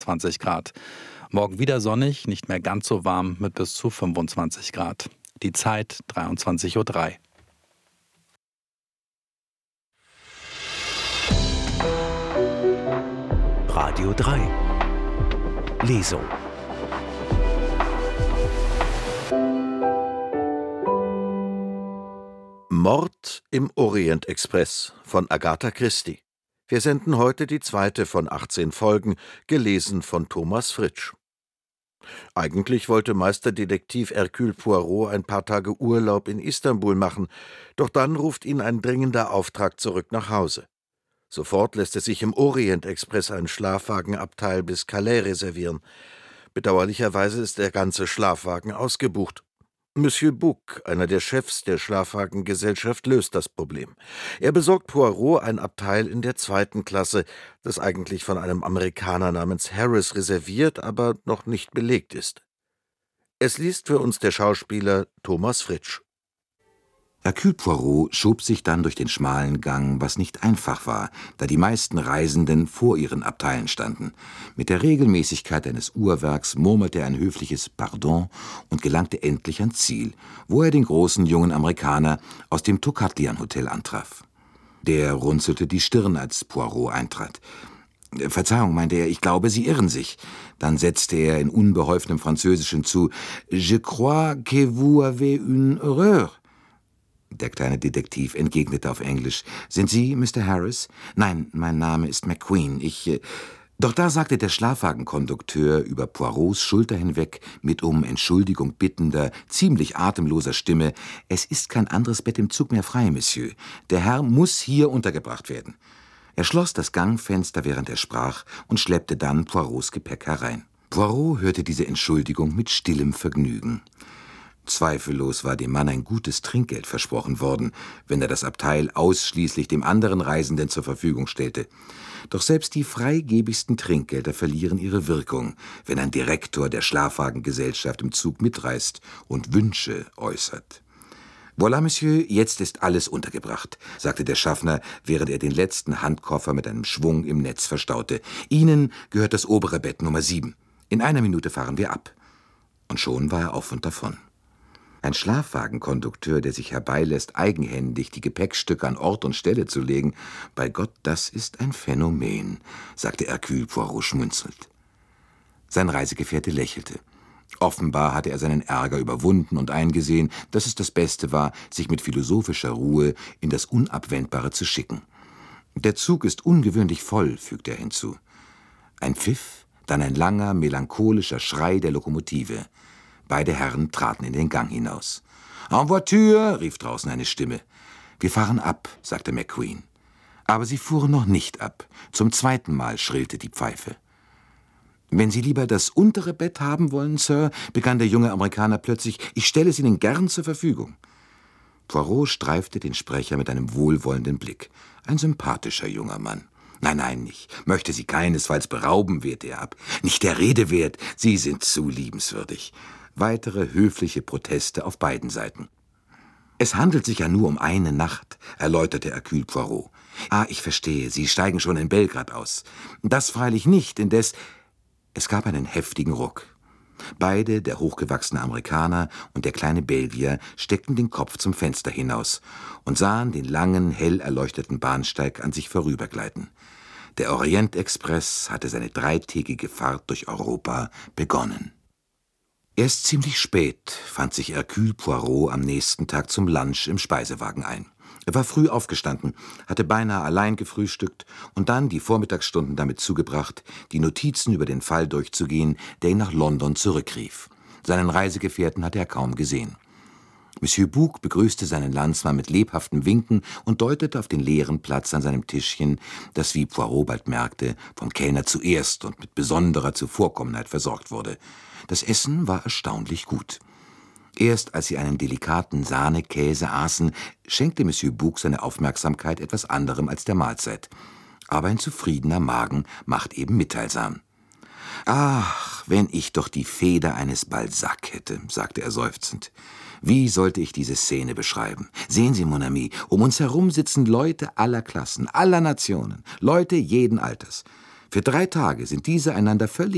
20 Grad. Morgen wieder sonnig, nicht mehr ganz so warm mit bis zu 25 Grad. Die Zeit 23:03 Uhr. Radio 3 Lesung. Mord im Orient-Express von Agatha Christie. Wir senden heute die zweite von 18 Folgen, gelesen von Thomas Fritsch. Eigentlich wollte Meisterdetektiv Hercule Poirot ein paar Tage Urlaub in Istanbul machen, doch dann ruft ihn ein dringender Auftrag zurück nach Hause. Sofort lässt er sich im Orient-Express ein Schlafwagenabteil bis Calais reservieren. Bedauerlicherweise ist der ganze Schlafwagen ausgebucht. Monsieur Bouc, einer der Chefs der Schlafwagengesellschaft, löst das Problem. Er besorgt Poirot ein Abteil in der 2. Klasse, das eigentlich von einem Amerikaner namens Harris reserviert, aber noch nicht belegt ist. Es liest für uns der Schauspieler Thomas Fritsch. Hercule Poirot schob sich dann durch den schmalen Gang, was nicht einfach war, da die meisten Reisenden vor ihren Abteilen standen. Mit der Regelmäßigkeit eines Uhrwerks murmelte er ein höfliches Pardon und gelangte endlich ans Ziel, wo er den großen jungen Amerikaner aus dem Tocatlian-Hotel antraf. Der runzelte die Stirn, als Poirot eintrat. »Verzeihung«, meinte er, »ich glaube, Sie irren sich.« Dann setzte er in unbeholfenem Französisch hinzu, »Je crois que vous avez une erreur.« Der kleine Detektiv entgegnete auf Englisch. »Sind Sie Mr. Harris?« »Nein, mein Name ist McQueen. Doch da sagte der Schlafwagenkondukteur über Poirots Schulter hinweg mit um Entschuldigung bittender, ziemlich atemloser Stimme, »Es ist kein anderes Bett im Zug mehr frei, Monsieur. Der Herr muss hier untergebracht werden.« Er schloss das Gangfenster, während er sprach, und schleppte dann Poirots Gepäck herein. Poirot hörte diese Entschuldigung mit stillem Vergnügen. Zweifellos war dem Mann ein gutes Trinkgeld versprochen worden, wenn er das Abteil ausschließlich dem anderen Reisenden zur Verfügung stellte. Doch selbst die freigebigsten Trinkgelder verlieren ihre Wirkung, wenn ein Direktor der Schlafwagengesellschaft im Zug mitreist und Wünsche äußert. »Voilà, Monsieur, jetzt ist alles untergebracht«, sagte der Schaffner, während er den letzten Handkoffer mit einem Schwung im Netz verstaute. »Ihnen gehört das obere Bett Nummer 7. In einer Minute fahren wir ab.« Und schon war er auf und davon. Ein Schlafwagenkondukteur, der sich herbeilässt, eigenhändig die Gepäckstücke an Ort und Stelle zu legen, bei Gott, das ist ein Phänomen, sagte Hercule Poirot schmunzelnd. Sein Reisegefährte lächelte. Offenbar hatte er seinen Ärger überwunden und eingesehen, dass es das Beste war, sich mit philosophischer Ruhe in das Unabwendbare zu schicken. »Der Zug ist ungewöhnlich voll«, fügte er hinzu. Ein Pfiff, dann ein langer, melancholischer Schrei der Lokomotive. Beide Herren traten in den Gang hinaus. »En voiture«, rief draußen eine Stimme. »Wir fahren ab«, sagte McQueen. Aber sie fuhren noch nicht ab. Zum 2. Mal schrillte die Pfeife. »Wenn Sie lieber das untere Bett haben wollen, Sir«, begann der junge Amerikaner plötzlich, »ich stelle es Ihnen gern zur Verfügung.« Poirot streifte den Sprecher mit einem wohlwollenden Blick. Ein sympathischer junger Mann. »Nein, ich möchte Sie keinesfalls berauben«, wehrte er ab. »Nicht der Rede wert, Sie sind zu liebenswürdig.« Weitere höfliche Proteste auf beiden Seiten. »Es handelt sich ja nur um eine Nacht«, erläuterte Hercule Poirot. »Ah, ich verstehe, Sie steigen schon in Belgrad aus. Das freilich nicht, indes...« Es gab einen heftigen Ruck. Beide, der hochgewachsene Amerikaner und der kleine Belgier, steckten den Kopf zum Fenster hinaus und sahen den langen, hell erleuchteten Bahnsteig an sich vorübergleiten. Der Orient-Express hatte seine 3-tägige Fahrt durch Europa begonnen. Erst ziemlich spät fand sich Hercule Poirot am nächsten Tag zum Lunch im Speisewagen ein. Er war früh aufgestanden, hatte beinahe allein gefrühstückt und dann die Vormittagsstunden damit zugebracht, die Notizen über den Fall durchzugehen, der ihn nach London zurückrief. Seinen Reisegefährten hatte er kaum gesehen. Monsieur Bouc begrüßte seinen Landsmann mit lebhaften Winken und deutete auf den leeren Platz an seinem Tischchen, das, wie Poirot bald merkte, vom Kellner zuerst und mit besonderer Zuvorkommenheit versorgt wurde. Das Essen war erstaunlich gut. Erst als sie einen delikaten Sahnekäse aßen, schenkte Monsieur Bouc seine Aufmerksamkeit etwas anderem als der Mahlzeit. Aber ein zufriedener Magen macht eben mitteilsam. »Ach, wenn ich doch die Feder eines Balzac hätte«, sagte er seufzend. »Wie sollte ich diese Szene beschreiben? Sehen Sie, mon ami, um uns herum sitzen Leute aller Klassen, aller Nationen, Leute jeden Alters. Für 3 Tage sind diese einander völlig